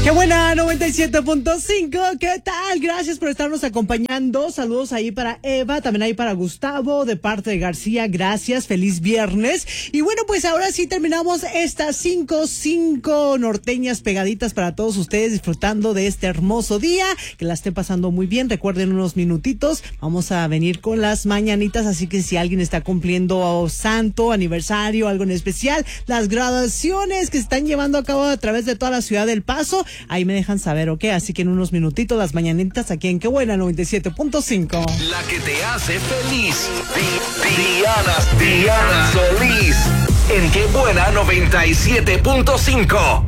Qué buena, 97.5, ¿qué tal? Gracias por estarnos acompañando. Saludos ahí para Eva, también ahí para Gustavo, de parte de García, gracias, feliz viernes. Y bueno, pues ahora sí terminamos estas cinco norteñas pegaditas para todos ustedes, disfrutando de este hermoso día, que la estén pasando muy bien. Recuerden, unos minutitos vamos a venir con las mañanitas, así que si alguien está cumpliendo santo, aniversario, algo en especial, las graduaciones que se están llevando a cabo a través de toda la ciudad del Paso, ahí me dejan saber, ¿ok? Así que en unos minutitos las mañanitas aquí en Qué Buena 97.5. La que te hace feliz. Diana Solís. En Qué Buena 97.5.